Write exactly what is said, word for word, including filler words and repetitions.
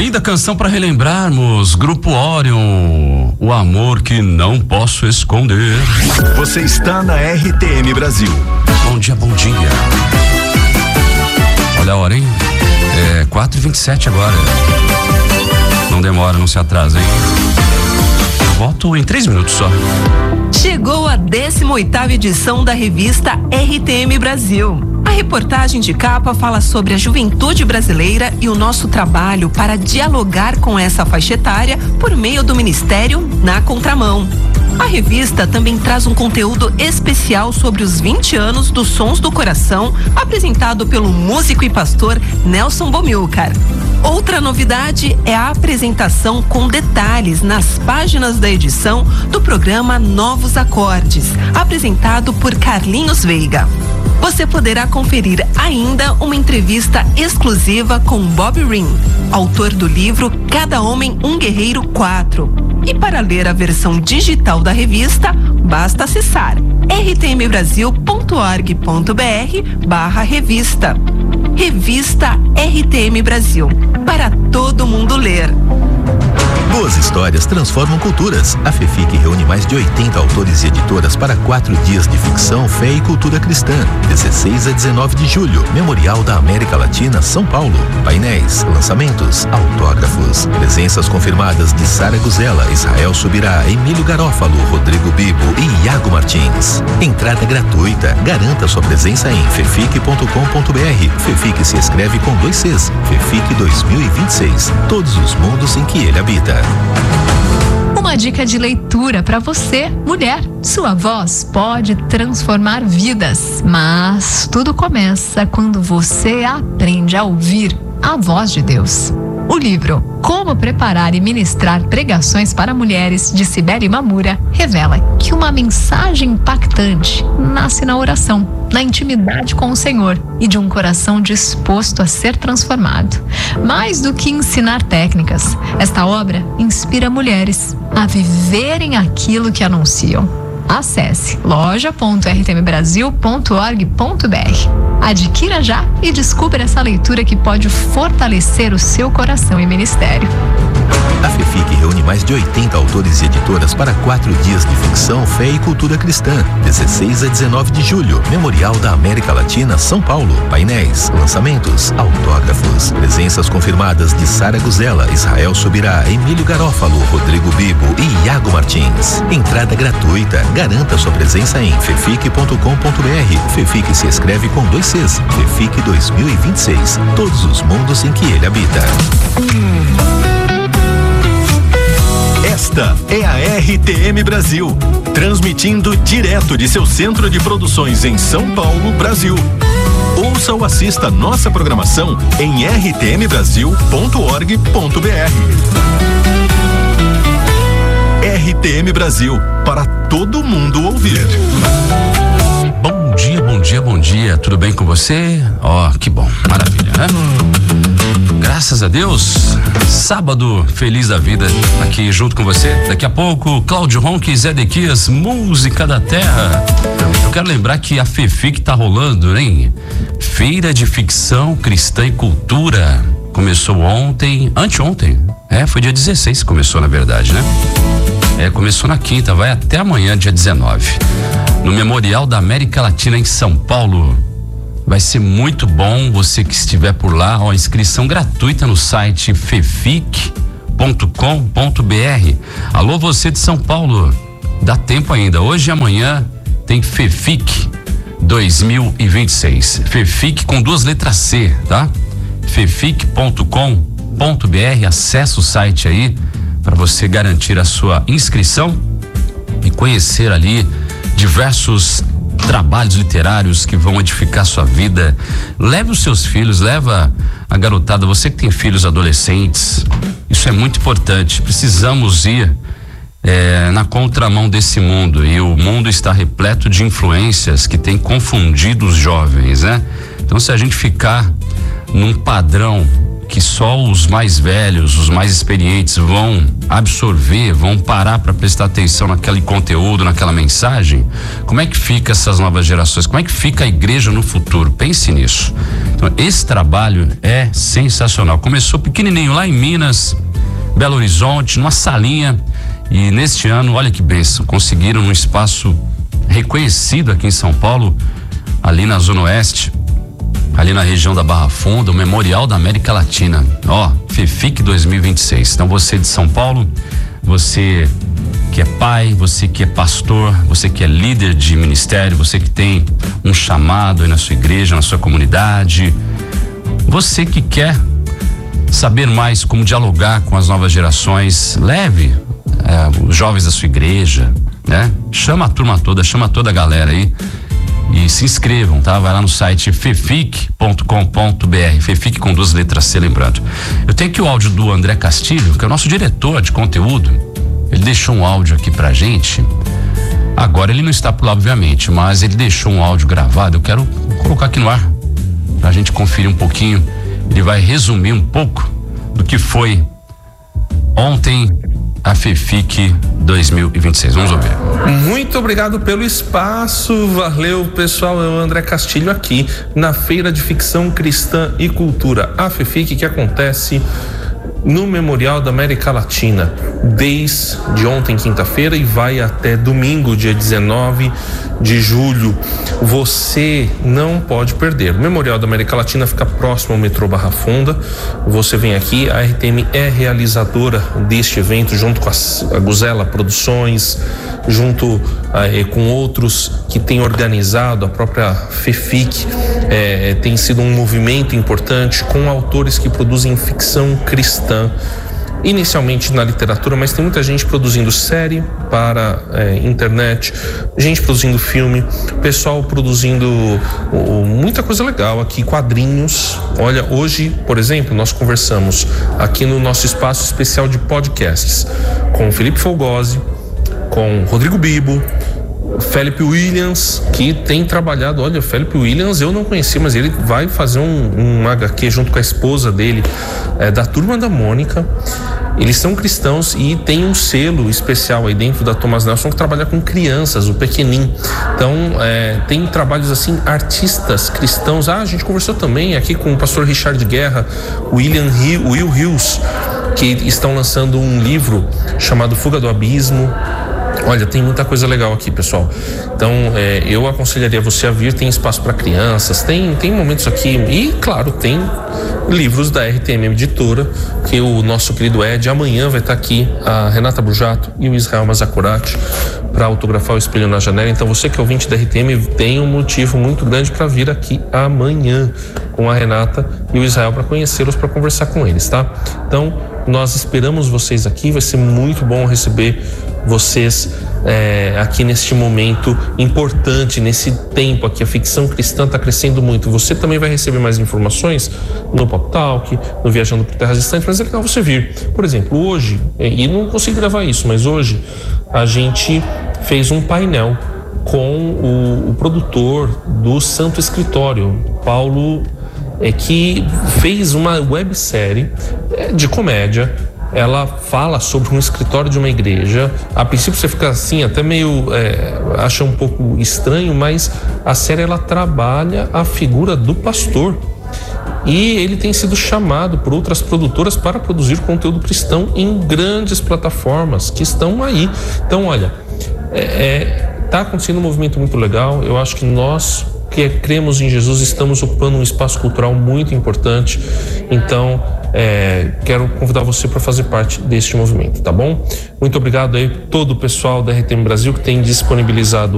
Linda canção para relembrarmos, Grupo Orion, o amor que não posso esconder. Você está na R T M Brasil. Bom dia, bom dia. Olha a hora, hein? É quatro e vinte e sete agora. Não demora, não se atrasa, hein? Eu volto em três minutos só. Chegou a décima oitava edição da revista R T M Brasil. A reportagem de capa fala sobre a juventude brasileira e o nosso trabalho para dialogar com essa faixa etária por meio do Ministério Na Contramão. A revista também traz um conteúdo especial sobre os vinte anos dos Sons do Coração, apresentado pelo músico e pastor Nelson Bomilcar. Outra novidade é a apresentação com detalhes nas páginas da edição do programa Novos Acordes, apresentado por Carlinhos Veiga. Você poderá conferir ainda uma entrevista exclusiva com Bob Ring, autor do livro Cada Homem um Guerreiro quatro. E para ler a versão digital da revista, basta acessar r t m brasil ponto org ponto b r barra revista. Revista R T M Brasil, para todo mundo ler. Boas histórias transformam culturas. A FEFIC reúne mais de oitenta autores e editoras para quatro dias de ficção, fé e cultura cristã. dezesseis a dezenove de julho, Memorial da América Latina, São Paulo. Painéis, lançamentos, autógrafos. Presenças confirmadas de Sara Guzella, Israel Subirá, Emílio Garófalo, Rodrigo Bibo e Iago Martins. Entrada gratuita. Garanta sua presença em fefic ponto com ponto b r. FEFIC se escreve com dois Cs. FEFIC dois mil e vinte e seis. Todos os mundos em que ele habita. Uma dica de leitura para você, mulher. Sua voz pode transformar vidas, mas tudo começa quando você aprende a ouvir a voz de Deus. O livro Como Preparar e Ministrar Pregações para Mulheres, de Cibele Mamura, revela que uma mensagem impactante nasce na oração, na intimidade com o Senhor e de um coração disposto a ser transformado. Mais do que ensinar técnicas, esta obra inspira mulheres a viverem aquilo que anunciam. Acesse loja ponto r t m brasil ponto org ponto b r. Adquira já e descubra essa leitura que pode fortalecer o seu coração e ministério. A FEFIC reúne mais de oitenta autores e editoras para quatro dias de ficção, fé e cultura cristã. dezesseis a dezenove de julho, Memorial da América Latina, São Paulo. Painéis, lançamentos, autógrafos. Presenças confirmadas de Sara Guzella, Israel Subirá, Emílio Garófalo, Rodrigo Bibo e Iago Martins. Entrada gratuita. Garanta sua presença em fefic ponto com ponto b r. FEFIC se escreve com dois Cs. FEFIC dois mil e vinte e seis. Todos os mundos em que ele habita. Esta é a R T M Brasil, transmitindo direto de seu centro de produções em São Paulo, Brasil. Ouça ou assista nossa programação em r t m brasil ponto org ponto b r. R T M Brasil, para todo mundo ouvir. Bom dia, bom dia, bom dia. Tudo bem com você? Ó, oh, que bom, maravilha, né? Graças a Deus, sábado feliz da vida aqui junto com você. Daqui a pouco, Cláudio Ronque e Zé Dequias, música da terra. Eu quero lembrar que a FEFIC tá rolando, hein? Feira de Ficção Cristã e Cultura. Começou ontem, anteontem. É, foi dia dezesseis que começou, na verdade, né? É, começou na quinta, vai até amanhã, dia dezenove. No Memorial da América Latina, em São Paulo. Vai ser muito bom você que estiver por lá. Ó, inscrição gratuita no site fefic ponto com ponto b r. Alô, você de São Paulo, dá tempo ainda. Hoje e amanhã tem FEFIC dois mil e vinte e seis. FEFIC com duas letras C, tá? fefic ponto com ponto b r. Acesse o site aí para você garantir a sua inscrição e conhecer ali diversos trabalhos literários que vão edificar sua vida. Leve os seus filhos, leva a garotada, você que tem filhos adolescentes, isso é muito importante. Precisamos ir é, na contramão desse mundo, e o mundo está repleto de influências que tem confundido os jovens, né? Então, se a gente ficar num padrão que só os mais velhos, os mais experientes vão absorver, vão parar para prestar atenção naquele conteúdo, naquela mensagem, como é que fica essas novas gerações? Como é que fica a igreja no futuro? Pense nisso. Então, esse trabalho é sensacional. Começou pequenininho lá em Minas, Belo Horizonte, numa salinha, e neste ano, olha que bênção, conseguiram um espaço reconhecido aqui em São Paulo, ali na Zona Oeste, ali na região da Barra Funda, o Memorial da América Latina, ó, FEFIC dois mil e vinte e seis. Então você de São Paulo, você que é pai, você que é pastor, você que é líder de ministério, você que tem um chamado aí na sua igreja, na sua comunidade, você que quer saber mais como dialogar com as novas gerações, leve é, os jovens da sua igreja, né? Chama a turma toda, chama toda a galera aí e se inscrevam, tá? Vai lá no site fefic ponto com ponto br, Fefic com duas letras C, lembrando. Eu tenho aqui o áudio do André Castilho, que é o nosso diretor de conteúdo. Ele deixou um áudio aqui pra gente. Agora ele não está por lá, obviamente, mas ele deixou um áudio gravado. Eu quero colocar aqui no ar pra gente conferir um pouquinho. Ele vai resumir um pouco do que foi ontem a FEFIC dois mil e vinte e seis. Vamos ouvir. Muito obrigado pelo espaço, valeu pessoal, é o André Castilho aqui na Feira de Ficção Cristã e Cultura, a FEFIC, que acontece no Memorial da América Latina, desde ontem, quinta-feira, e vai até domingo, dia dezenove de julho. Você não pode perder. O Memorial da América Latina fica próximo ao metrô Barra Funda. Você vem aqui, a R T M é realizadora deste evento, junto com a Guzela Produções, junto eh, com outros que têm organizado, a própria FEFIC eh, tem sido um movimento importante com autores que produzem ficção cristã, inicialmente na literatura, mas tem muita gente produzindo série para é, internet, gente produzindo filme, pessoal produzindo oh, muita coisa legal aqui, quadrinhos. Olha, hoje, por exemplo, nós conversamos aqui no nosso espaço especial de podcasts com o Felipe Folgose, com Rodrigo Bibo, Felipe Williams, que tem trabalhado, olha, o Felipe Williams eu não conhecia, mas ele vai fazer um, um H Q junto com a esposa dele, é, da Turma da Mônica. Eles são cristãos e tem um selo especial aí dentro da Thomas Nelson que trabalha com crianças, o Pequenim. Então, é, tem trabalhos assim, artistas cristãos. Ah, a gente conversou também aqui com o pastor Richard Guerra, William Hill, Will Hills, que estão lançando um livro chamado Fuga do Abismo. Olha, tem muita coisa legal aqui, pessoal. Então, é, eu aconselharia você a vir. Tem espaço para crianças, tem, tem momentos aqui. E, claro, tem livros da R T M Editora, que o nosso querido Ed, amanhã vai estar aqui a Renata Bujato e o Israel Mazacurati para autografar o Espelho na Janela. Então, você que é ouvinte da R T M, tem um motivo muito grande para vir aqui amanhã com a Renata e o Israel para conhecê-los, para conversar com eles, tá? Então, nós esperamos vocês aqui. Vai ser muito bom receber vocês é, aqui neste momento importante, nesse tempo aqui. A ficção cristã está crescendo muito. Você também vai receber mais informações no Pop Talk, no Viajando por Terras Distantes, mas é legal você vir. Por exemplo, hoje, e não consegui gravar isso, mas hoje a gente fez um painel com o, o produtor do Santo Escritório, Paulo, é, que fez uma websérie é, de comédia. Ela fala sobre um escritório de uma igreja. A princípio você fica assim, até meio é, acha um pouco estranho, mas a série ela trabalha a figura do pastor. E ele tem sido chamado por outras produtoras para produzir conteúdo cristão em grandes plataformas que estão aí. Então, olha, é, é, tá acontecendo um movimento muito legal. Eu acho que nós que cremos em Jesus estamos ocupando um espaço cultural muito importante. Então, É, quero convidar você para fazer parte deste movimento, tá bom? Muito obrigado aí todo o pessoal da R T M Brasil que tem disponibilizado